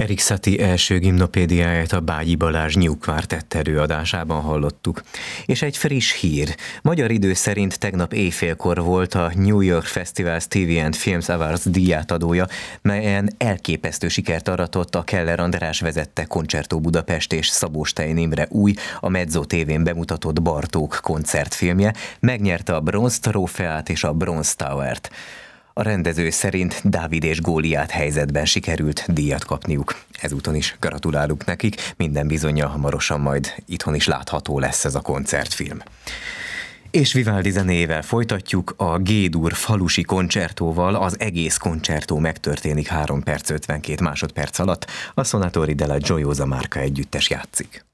Erik Satie első gimnopédiáját a Bágyi Balázs New Quartet előadásában hallottuk. És egy friss hír. Magyar idő szerint tegnap éjfélkor volt a New York Festival TV and Films Awards díjátadója, melyen elképesztő sikert aratott a Keller András vezette Concerto Budapest és Szabó Stein Imre új, a Mezzo TV-n bemutatott Bartók koncertfilmje, megnyerte a bronz trófeát és a bronz towert. A rendező szerint Dávid és Góliát helyzetben sikerült díjat kapniuk. Ezúton is gratulálunk nekik, minden bizonnyal hamarosan majd itthon is látható lesz ez a koncertfilm. És Vivaldi zenével folytatjuk, a G-dur falusi koncertóval. Az egész koncertó megtörténik 3 perc 52 másodperc alatt, a Sonatori della Gioiosa Marca együttes játszik.